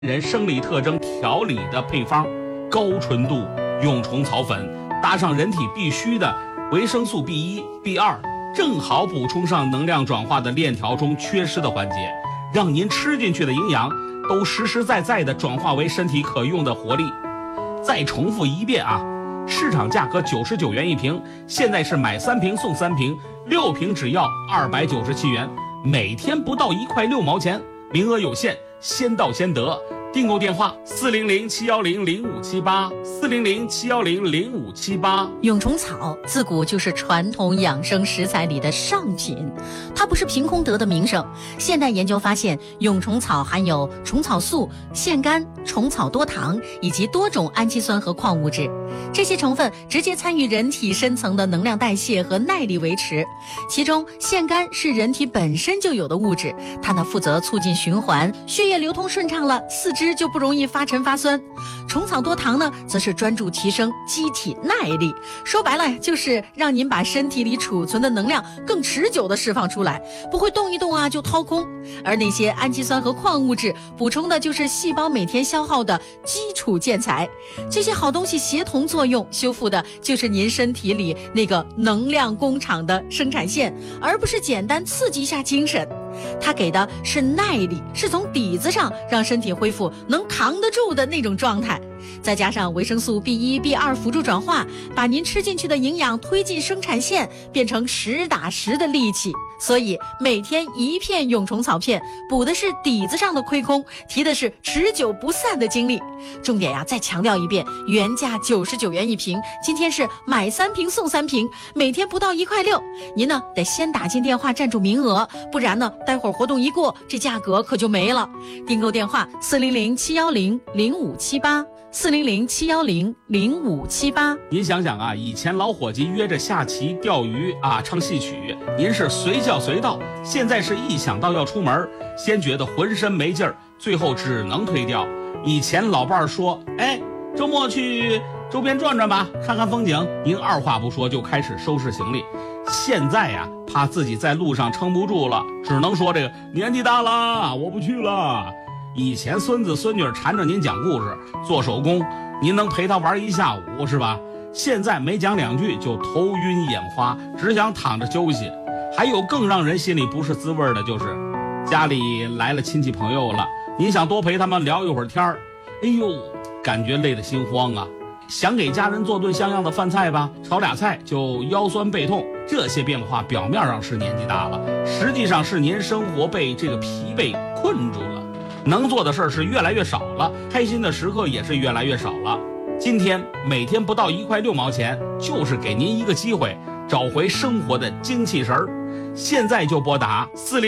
人生理特征调理的配方，高纯度蛹虫草粉，搭上人体必须的维生素 B1、B2，正好补充上能量转化的链条中缺失的环节，让您吃进去的营养都实实在在的转化为身体可用的活力。再重复一遍啊，市场价格99元一瓶，现在是买3瓶送3瓶，6瓶只要297元，每天不到1块6毛钱，名额有限，先到先得。订购电话400-710-0578，400-710-0578。 蛹虫草自古就是传统养生食材里的上品，它不是凭空得的名声。现代研究发现，蛹虫草含有虫草素、腺苷、虫草多糖以及多种氨基酸和矿物质，这些成分直接参与人体深层的能量代谢和耐力维持。其中，腺苷是人体本身就有的物质，它负责促进循环，血液流通顺畅了，四肢就不容易发沉发酸。虫草多糖呢，则是专注提升机体耐力，说白了就是让您把身体里储存的能量更持久的释放出来，不会动一动啊就掏空。而那些氨基酸和矿物质补充的就是细胞每天消耗的基础建材，这些好东西协同作用，修复的就是您身体里那个能量工厂的生产线，而不是简单刺激一下精神。它给的是耐力，是从底子上让身体恢复能扛得住的那种状态，再加上维生素 B1、B2 辅助转化，把您吃进去的营养推进生产线，变成实打实的利器。所以每天1片蛹虫草片，补的是底子上的亏空，提的是持久不散的精力。重点再强调一遍，原价99元一瓶，今天是买3瓶送3瓶，每天不到1块6。您得先打进电话占住名额，不然待会儿活动一过，这价格可就没了。订购电话400-710-0578，400-710-0578。 您想想啊，以前老伙计约着下棋、钓鱼啊，唱戏曲，您是随叫随到，现在是一想到要出门，先觉得浑身没劲儿，最后只能推掉。以前老伴儿说，周末去周边转转吧，看看风景，您二话不说就开始收拾行李。现在呀，怕自己在路上撑不住了，只能说这个年纪大了，我不去了。以前孙子孙女缠着您讲故事、做手工，您能陪他玩一下午是吧？现在没讲2句就头晕眼花，只想躺着休息。还有更让人心里不是滋味的，就是家里来了亲戚朋友了，您想多陪他们聊一会儿天儿，感觉累得心慌啊。想给家人做顿像样的饭菜吧，炒俩菜就腰酸背痛。这些变化表面上是年纪大了，实际上是您生活被这个疲惫困住了，能做的事儿是越来越少了，开心的时刻也是越来越少了。今天每天不到1块6毛钱，就是给您一个机会，找回生活的精气神儿。现在就拨打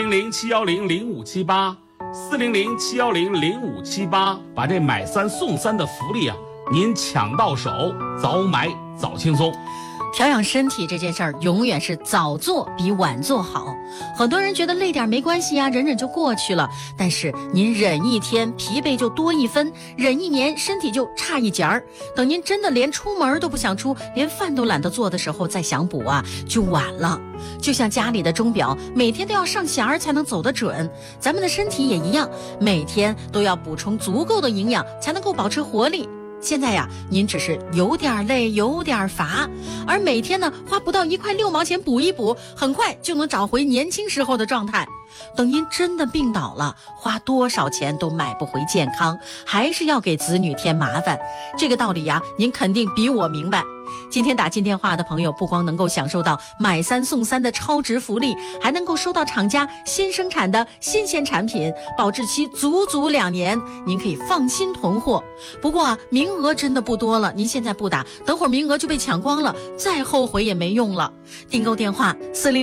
400-710-0578，400-710-0578，把这买3送3的福利您抢到手，早买早轻松。 调养身体这件事儿，永远是早做比晚做好。很多人觉得累点没关系忍忍就过去了，但是您忍1天，疲惫就多1分；忍1年，身体就差1截儿。等您真的连出门都不想出，连饭都懒得做的时候，再想补就晚了。就像家里的钟表，每天都要上弦才能走得准，咱们的身体也一样，每天都要补充足够的营养，才能够保持活力。现在您只是有点累，有点乏，而每天花不到1块6毛钱补一补，很快就能找回年轻时候的状态。等您真的病倒了，花多少钱都买不回健康，还是要给子女添麻烦。这个道理您肯定比我明白。今天打进电话的朋友，不光能够享受到买3送3的超值福利，还能够收到厂家新生产的新鲜产品，保质期足足2年，您可以放心囤货。不过名额真的不多了，您现在不打，等会儿名额就被抢光了，再后悔也没用了。订购电话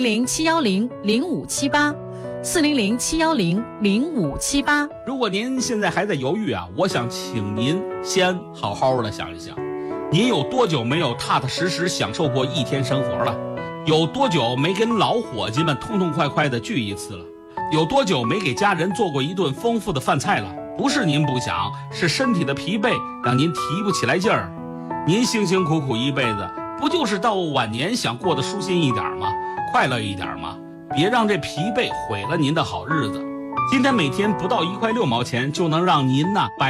400-710-0578，400-710-0578。 如果您现在还在犹豫我想请您先好好的想一想，您有多久没有踏踏实实享受过1天生活了？有多久没跟老伙计们痛痛快快的聚一次了？有多久没给家人做过一顿丰富的饭菜了？不是您不想，是身体的疲惫让您提不起来劲儿。您辛辛苦苦一辈子，不就是到晚年想过得舒心一点吗？快乐一点吗？别让这疲惫毁了您的好日子。 今天每天不到1块6毛钱就能让您呢